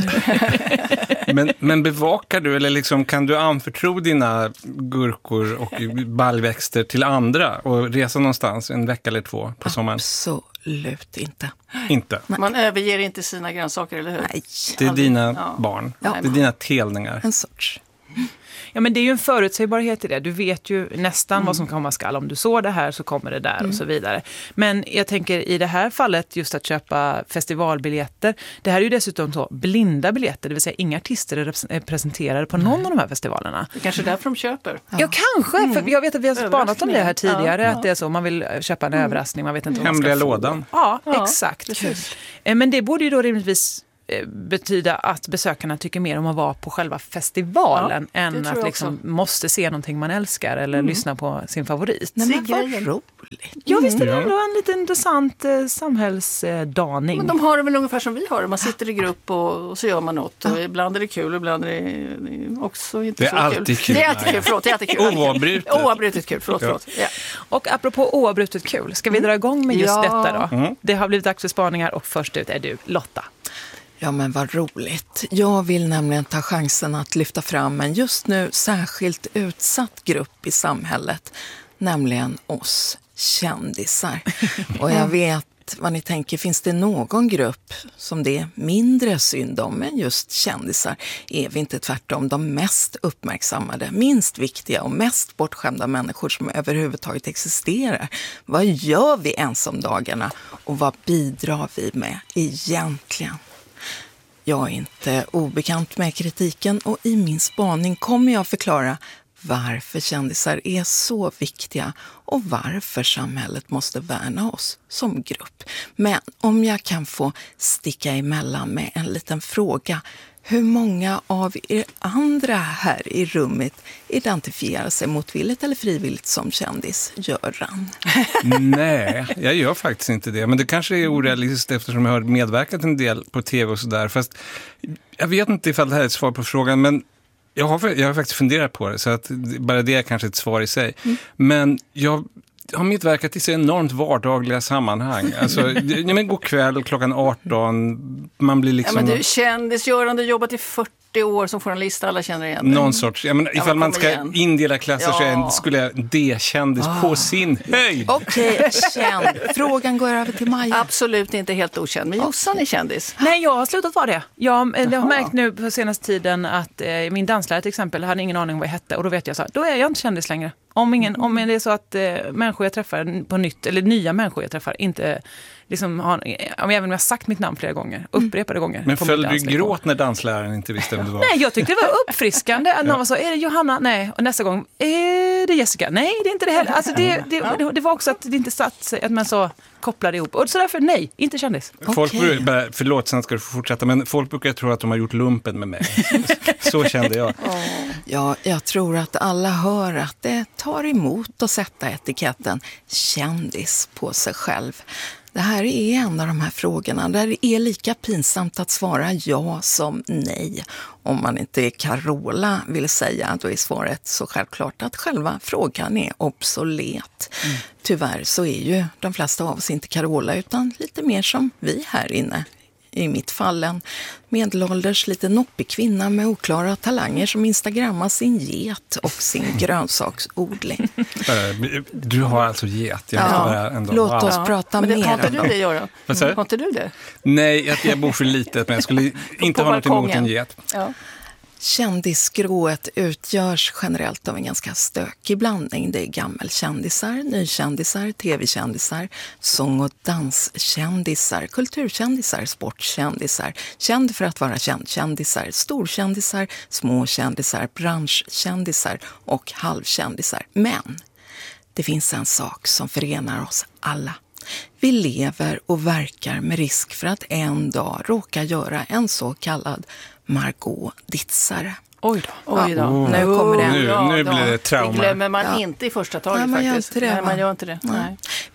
behöver. Men bevakar du, eller liksom, kan du anförtro dina gurkor och baljväxter till andra och resa någonstans en vecka eller 2 på sommaren? Absolut inte. Inte? Man överger inte sina grönsaker, eller hur? Nej. Det är dina barn. Ja. Det är dina telningar. En sorts. Ja, men det är ju en förutsägbarhet i det. Du vet ju nästan vad som komma skall. Om du så det här så kommer det där och så vidare. Men jag tänker i det här fallet just att köpa festivalbiljetter. Det här är ju dessutom så blinda biljetter. Det vill säga inga artister är presenterade på någon av de här festivalerna. Det är kanske därför de köper. Ja, kanske. För jag vet att vi har spanat om det här tidigare. Att det är så. Man vill köpa en överraskning. Man vet inte vad man ska Hemliga få. lådan. Ja, exakt. Men det borde ju då rimligtvis betyda att besökarna tycker mer om att vara på själva festivalen än att liksom måste se någonting man älskar eller lyssna på sin favorit. Nej, men vad roligt. Ja, visst är det ändå en lite intressant samhällsdaning. Men de har det väl ungefär som vi har det. Man sitter i grupp och så gör man något. Och ibland är det kul, ibland är det också inte så kul. Det är alltid kul. Det är alltid kul, förlåt. Det är alltid kul. Oavbrutet kul, förlåt. Ja. Och apropå oavbrutet kul, ska vi dra igång med just detta då? Det har blivit dags för spaningar och först ut är du, Lotta. Ja, men vad roligt. Jag vill nämligen ta chansen att lyfta fram en just nu särskilt utsatt grupp i samhället, nämligen oss kändisar. Och jag vet vad ni tänker, finns det någon grupp som det är mindre synd om än just kändisar? Är vi inte tvärtom de mest uppmärksammade, minst viktiga och mest bortskämda människor som överhuvudtaget existerar? Vad gör vi ens om dagarna och vad bidrar vi med egentligen? Jag är inte obekant med kritiken och i min spaning kommer jag förklara varför kändisar är så viktiga och varför samhället måste värna oss som grupp. Men om jag kan få sticka emellan med en liten fråga. Hur många av er andra här i rummet identifierar sig motvilligt eller frivilligt som kändis? Göran? Nej, jag gör faktiskt inte det. Men det kanske är orealistiskt eftersom jag har medverkat en del på tv och sådär. Fast jag vet inte ifall det här är ett svar på frågan, men jag har faktiskt funderat på det. Så att bara det är kanske ett svar i sig. Men jag har medverkat i så enormt vardagliga sammanhang. Alltså, men god kväll, klockan 18, man blir liksom... Ja, men du är kändisgörande, du har jobbat i 40 år som journalist, alla känner igen dig. Någon sorts, ifall man ska indela klasser så skulle jag D-kändis på sin höjd. Okej, känd. Frågan går över till Maja. Absolut inte helt okänd, men Jossan är kändis. Nej, jag har slutat vara det. Jag har märkt nu på senaste tiden att min danslärare till exempel hade ingen aning vad jag hette och då vet jag så då är jag inte kändis längre. Om det är så att människor jag träffar på nytt, eller nya människor jag träffar inte liksom även om jag har sagt mitt namn flera gånger, upprepade gånger. Men följde du gråt när dansläraren inte visste vem du var? Nej, jag tyckte det var uppfriskande. Någon sa, är det Johanna? Nej. Och nästa gång, är det Jessica? Nej, det är inte det heller. Alltså det var också att det inte satt sig, att man så kopplade ihop. Och så därför, nej, inte kändis. Folk brukar, förlåt, sen ska du få fortsätta, men folk brukar tro att de har gjort lumpen med mig. Så kände jag. Ja, jag tror att alla hör att det tar emot att sätta etiketten kändis på sig själv. Det här är en av de här frågorna där det är lika pinsamt att svara ja som nej. Om man inte Carola vill säga, då är svaret så självklart att själva frågan är obsolet. Tyvärr så är ju de flesta av oss inte Carola utan lite mer som vi här inne. I mitt fall en medelålders lite noppig kvinna med oklara talanger som instagrammar sin get och sin grönsaksodling. Du har alltså get. Låt oss prata mer. Har inte du det, Göran? Har inte du det? Nej, jag bor för litet, men jag skulle inte ha något emot en get. Ja. Kändisgrået utgörs generellt av en ganska stökig blandning. Det är gammelkändisar, nykändisar, tv-kändisar, sång- och danskändisar, kulturkändisar, sportkändisar, känd för att vara kändisar, storkändisar, småkändisar, branschkändisar och halvkändisar. Men det finns en sak som förenar oss alla. Vi lever och verkar med risk för att en dag råka göra en så kallad Margot Ditzare. Oj då. Nu kommer det. Nu blir det trauma. Det glömmer man inte i första taget faktiskt. Man gör inte det. Nej, man gör inte det. Nej.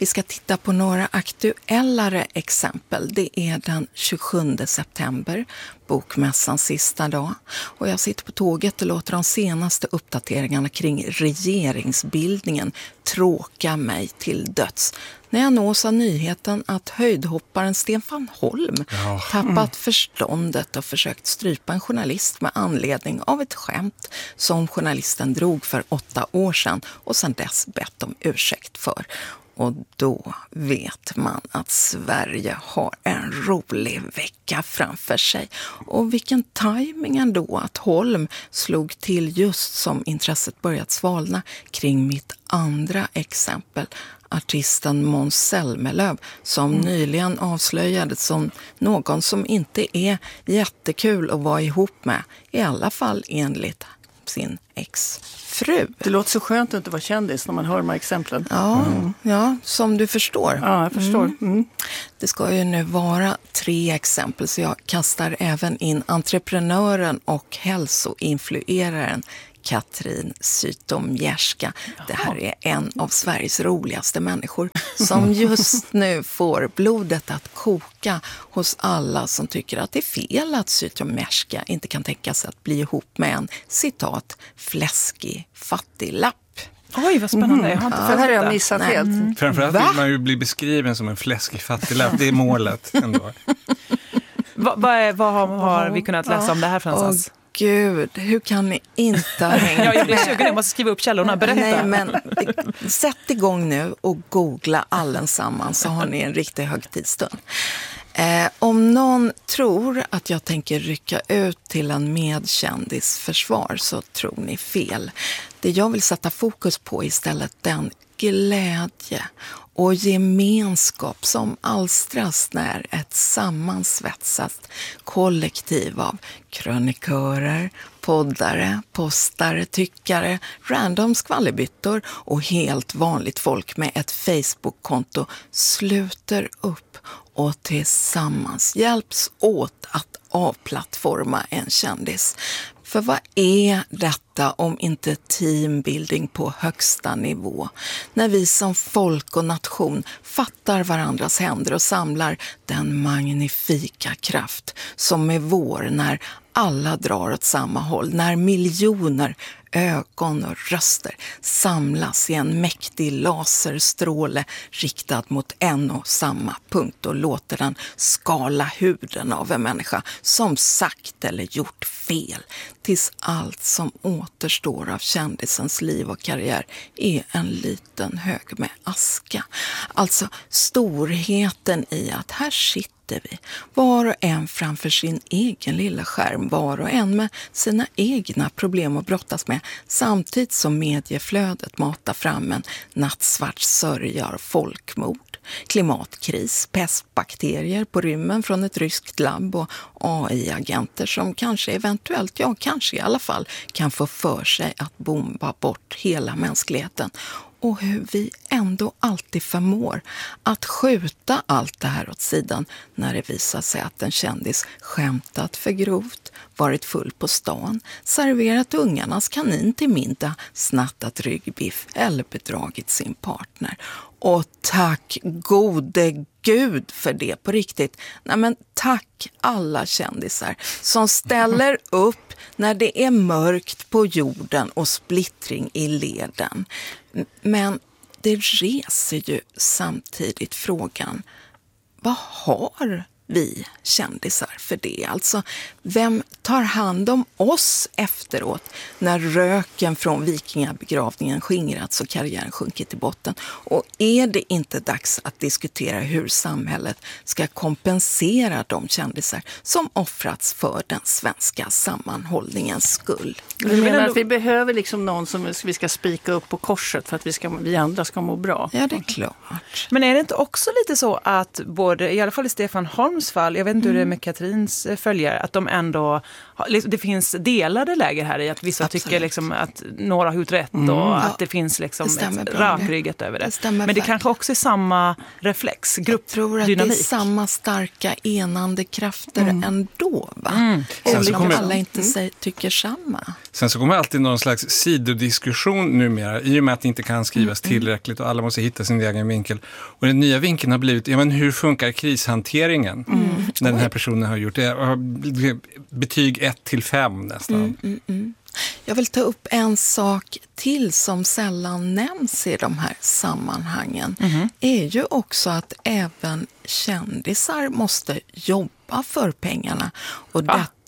Vi ska titta på några aktuellare exempel. Det är den 27 september, bokmässans sista dag. Och jag sitter på tåget och låter de senaste uppdateringarna kring regeringsbildningen tråka mig till döds. När jag nås av nyheten att höjdhopparen Stefan Holm tappat förståndet och försökt strypa en journalist med anledning av ett skämt som journalisten drog för 8 år sedan och sedan dess bett om ursäkt för. Och då vet man att Sverige har en rolig vecka framför sig. Och vilken timing ändå att Holm slog till just som intresset börjat svalna kring mitt andra exempel. Artisten Måns Zelmerlöw som nyligen avslöjades som någon som inte är jättekul att vara ihop med. I alla fall enligt sin ex-fru. Det låter så skönt att inte vara kändis när man hör de här exemplen. Ja, som du förstår. Ja, jag förstår. Det ska ju nu vara 3 exempel så jag kastar även in entreprenören och hälsoinflueraren Katrin Zytomierska. Det här är en av Sveriges roligaste människor som just nu får blodet att koka hos alla som tycker att det är fel att Zytomierska inte kan tänka sig att bli ihop med en, citat, fläskig fattiglapp. Oj, vad spännande. Jag har inte det här har jag missat helt. Framförallt vill man ju bli beskriven som en fläskig fattiglapp. Det är målet ändå. Vad har vi kunnat läsa om det här, Fransas? Gud, hur kan ni inte hänga jag blir sugen, jag måste skriva upp källorna, berätta. Nej, men sätt igång nu och googla allesammans så har ni en riktig högtidsstund. Om någon tror att jag tänker rycka ut till en medkändisförsvar så tror ni fel. Det jag vill sätta fokus på istället den glädje och gemenskap som alstras när ett sammansvetsat kollektiv av krönikörer, poddare, postare, tyckare, random skvallerbyttor och helt vanligt folk med ett Facebook-konto sluter upp och tillsammans hjälps åt att avplattforma en kändis. För vad är detta om inte teambuilding på högsta nivå? När vi som folk och nation fattar varandras händer och samlar den magnifika kraft som är vår när alla drar åt samma håll. När miljoner ögon och röster samlas i en mäktig laserstråle riktad mot en och samma punkt och låter den skala huden av en människa som sagt eller gjort fel. Tills allt som återstår av kändisens liv och karriär är en liten hög med aska. Alltså storheten i att här sitter vi, var och en framför sin egen lilla skärm, var och en med sina egna problem att brottas med, samtidigt som medieflödet matar fram en nattsvart sörja och folkmord, klimatkris, pestbakterier på rymmen från ett ryskt labb och AI-agenter som kanske eventuellt, ja kanske i alla fall, kan få för sig att bomba bort hela mänskligheten. Och hur vi ändå alltid förmår att skjuta allt det här åt sidan när det visar sig att en kändis skämtat för grovt, varit full på stan, serverat ungarnas kanin till middag, snattat ryggbiff eller bedragit sin partner. Och tack gode Gud för det på riktigt. Nej men tack alla kändisar som ställer upp när det är mörkt på jorden och splittring i leden. Men det reser ju samtidigt frågan, vad har vi kändisar för det? Alltså, vem tar hand om oss efteråt när röken från vikingabegravningen skingrats och karriären sjunkit i botten? Och är det inte dags att diskutera hur samhället ska kompensera de kändisar som offrats för den svenska sammanhållningens skull? Du menar att vi behöver liksom någon som vi ska spika upp på korset för att vi andra ska må bra? Ja, det är klart. Men är det inte också lite så att både, i alla fall i Stefan Holms Stockholms fall, jag vet inte hur det är med Katrins följare, att de ändå, det finns delade läger här i att vissa tycker liksom att några har gjort rätt och att det finns liksom ett rakryggat över det. Men det kanske också är samma reflex, gruppdynamik. Jag tror att det är samma starka enande krafter ändå, va? Även om alla inte tycker samma. Sen så kommer alltid någon slags sidodiskussion numera, i och med att det inte kan skrivas tillräckligt och alla måste hitta sin egen vinkel. Och den nya vinkeln har blivit, men hur funkar krishanteringen när den här personen har gjort det? Betyg 1-5 nästan. Jag vill ta upp en sak till som sällan nämns i de här sammanhangen. Är ju också att även kändisar måste jobba för pengarna. Och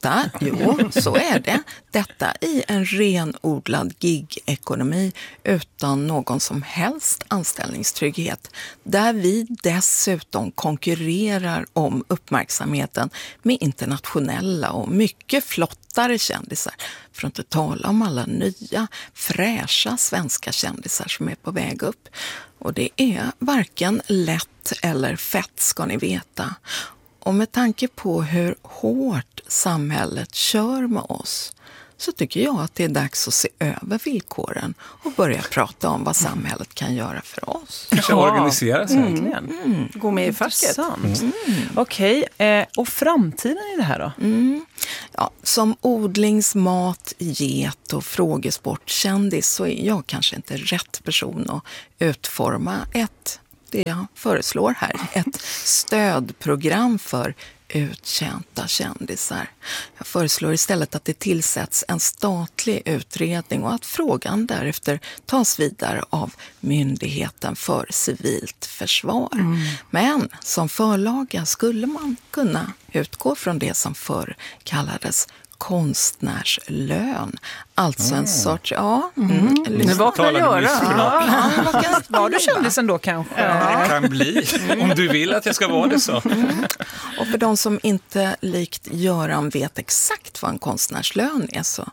så är det. Detta i en renodlad gig-ekonomi utan någon som helst anställningstrygghet. Där vi dessutom konkurrerar om uppmärksamheten med internationella och mycket flottare kändisar. För att inte tala om alla nya, fräscha svenska kändisar som är på väg upp. Och det är varken lätt eller fett, ska ni veta. Och med tanke på hur hårt samhället kör med oss så tycker jag att det är dags att se över villkoren och börja prata om vad samhället kan göra för oss. Kanske organisera sig. Gå med i facket. Okej, och framtiden i det här då? Ja, som odlingsmat, get och frågesportkändis så är jag kanske inte rätt person att utforma det jag föreslår här, ett stödprogram för uttjänta kändisar. Jag föreslår istället att det tillsätts en statlig utredning och att frågan därefter tas vidare av Myndigheten för civilt försvar. Men som förlaga skulle man kunna utgå från det som förr kallades konstnärslön. Alltså en sorts, vad kan jag göra? Var du kändisen då kanske? Det kan bli, om du vill att jag ska vara det så. Och för de som inte likt Göran vet exakt vad en konstnärslön är så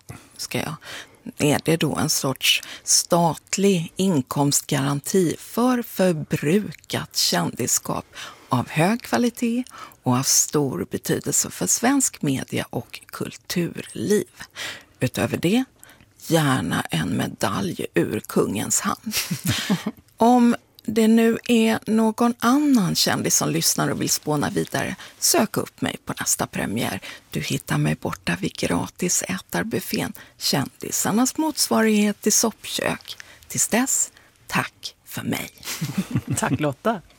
är det då en sorts statlig inkomstgaranti för förbrukat kändisskap av hög kvalitet och av stor betydelse för svensk media och kulturliv. Utöver det, gärna en medalj ur kungens hand. Om det nu är någon annan kändis som lyssnar och vill spåna vidare, sök upp mig på nästa premiär. Du hittar mig borta vid gratis ätarbuffén, kändisarnas motsvarighet till soppkök. Tills dess, tack för mig. Tack Lotta.